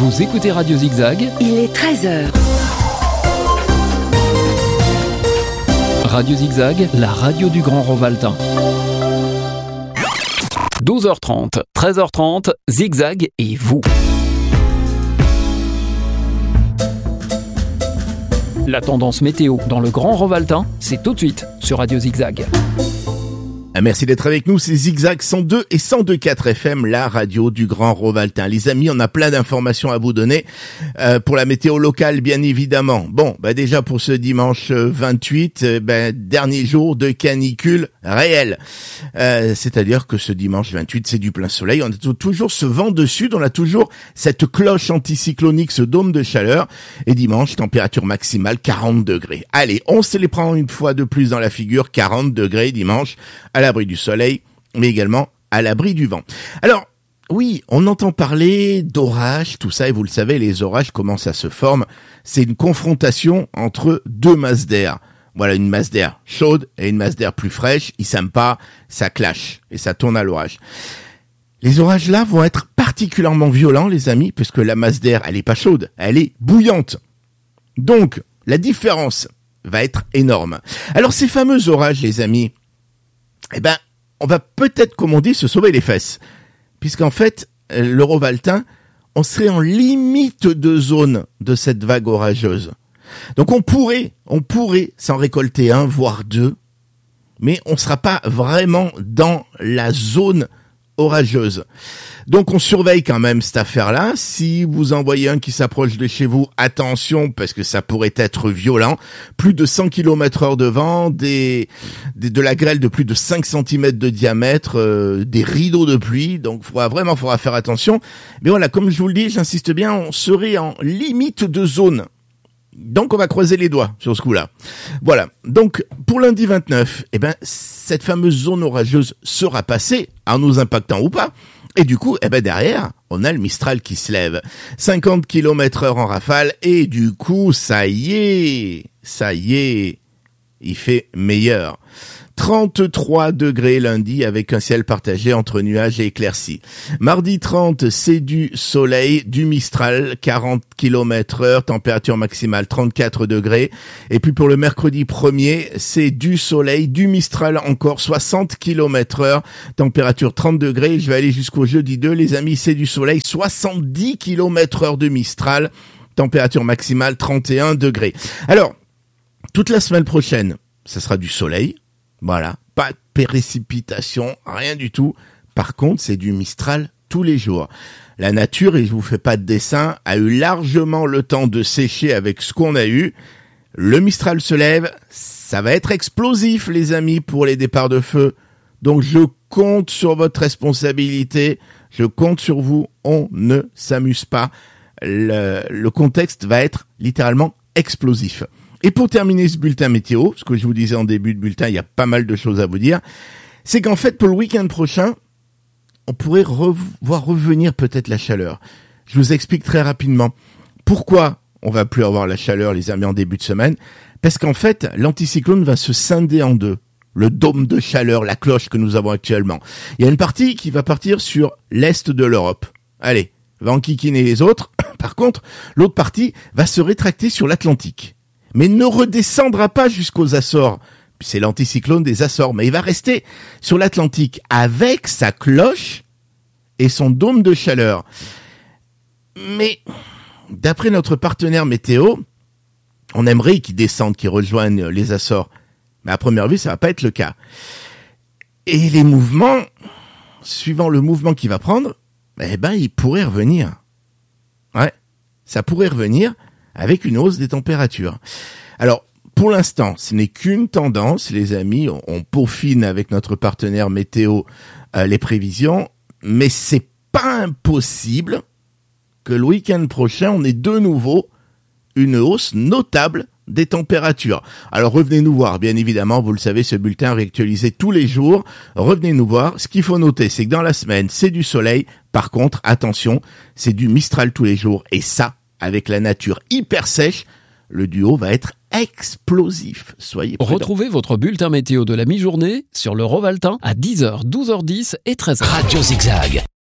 Vous écoutez Radio Zigzag. Il est 13h. Radio Zigzag, la radio du Grand Rovaltain. 12h30, 13h30, Zigzag et vous. La tendance météo dans le Grand Rovaltain, c'est tout de suite sur Radio Zigzag. Merci d'être avec nous, c'est Zigzag 102 et 102.4 FM, la radio du Grand Rovaltain. Les amis, on a plein d'informations à vous donner pour la météo locale, bien évidemment. Bon, déjà pour ce dimanche 28, dernier jour de canicule réelle. C'est-à-dire que ce dimanche 28, c'est du plein soleil. On a toujours ce vent de sud, on a toujours cette cloche anticyclonique, ce dôme de chaleur. Et dimanche, température maximale 40 degrés. Allez, on se les prend une fois de plus dans la figure, 40 degrés dimanche, à l'abri du soleil, mais également à l'abri du vent. Alors, oui, on entend parler d'orages, tout ça, et vous le savez, les orages commencent à se former. C'est une confrontation entre deux masses d'air. Voilà, une masse d'air chaude et une masse d'air plus fraîche. Ils s'aiment pas, ça clash, et ça tourne à l'orage. Les orages là vont être particulièrement violents, les amis, puisque la masse d'air, elle est pas chaude, elle est bouillante. Donc, la différence va être énorme. Alors, ces fameux orages, les amis, on va peut-être, comme on dit, se sauver les fesses. Puisqu'en fait, le Rovaltain, on serait en limite de zone de cette vague orageuse. Donc on pourrait s'en récolter un, voire deux, mais on sera pas vraiment dans la zone orageuse. Donc on surveille quand même cette affaire-là. Si vous en voyez un qui s'approche de chez vous, attention, parce que ça pourrait être violent. Plus de 100 km/h de vent, de la grêle de plus de 5 cm de diamètre, des rideaux de pluie. Donc faudra faire attention. Mais voilà, comme je vous le dis, j'insiste bien, on serait en limite de zone. Donc on va croiser les doigts sur ce coup-là. Voilà. Donc pour lundi 29, cette fameuse zone orageuse sera passée, en nous impactant ou pas. Et du coup, derrière, on a le Mistral qui se lève. 50 km/h en rafale, et du coup, ça y est, il fait meilleur. 33 degrés lundi avec un ciel partagé entre nuages et éclaircies. Mardi 30, c'est du soleil, du Mistral, 40 km/h, température maximale 34 degrés. Et puis pour le mercredi 1er, c'est du soleil, du Mistral encore, 60 km/h, température 30 degrés. Je vais aller jusqu'au jeudi 2, les amis, c'est du soleil, 70 km/h de Mistral, température maximale 31 degrés. Alors, toute la semaine prochaine, ça sera du soleil. Voilà, pas de précipitation, rien du tout. Par contre, c'est du Mistral tous les jours. La nature, et je vous fais pas de dessin, a eu largement le temps de sécher avec ce qu'on a eu. Le Mistral se lève, ça va être explosif, les amis, pour les départs de feu. Donc je compte sur votre responsabilité, je compte sur vous, on ne s'amuse pas. Le contexte va être littéralement explosif. Et pour terminer ce bulletin météo, ce que je vous disais en début de bulletin, il y a pas mal de choses à vous dire, c'est qu'en fait, pour le week-end prochain, on pourrait voir revenir peut-être la chaleur. Je vous explique très rapidement pourquoi on va plus avoir la chaleur, les amis, en début de semaine. Parce qu'en fait, l'anticyclone va se scinder en deux. Le dôme de chaleur, la cloche que nous avons actuellement. Il y a une partie qui va partir sur l'est de l'Europe. Allez, va enquiquiner les autres. Par contre, l'autre partie va se rétracter sur l'Atlantique. Mais ne redescendra pas jusqu'aux Açores. C'est l'anticyclone des Açores, mais il va rester sur l'Atlantique avec sa cloche et son dôme de chaleur. Mais d'après notre partenaire météo, on aimerait qu'il descende, qu'il rejoigne les Açores. Mais à première vue, ça va pas être le cas. Et les mouvements, suivant le mouvement qu'il va prendre, il pourrait revenir. Ouais, ça pourrait revenir avec une hausse des températures. Alors, pour l'instant, ce n'est qu'une tendance, les amis. On peaufine avec notre partenaire météo les prévisions, mais c'est pas impossible que le week-end prochain, on ait de nouveau une hausse notable des températures. Alors revenez nous voir, bien évidemment, vous le savez, ce bulletin est réactualisé tous les jours. Revenez nous voir. Ce qu'il faut noter, c'est que dans la semaine, c'est du soleil. Par contre, attention, c'est du Mistral tous les jours. Et ça, avec la nature hyper sèche, le duo va être explosif. Soyez prudents. Retrouvez votre bulletin météo de la mi-journée sur le Rovaltain à 10h, 12h10 et 13h. Radio Zigzag.